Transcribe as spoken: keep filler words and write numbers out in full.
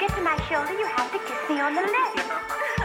get to my shoulder, you have to kiss me on the lips.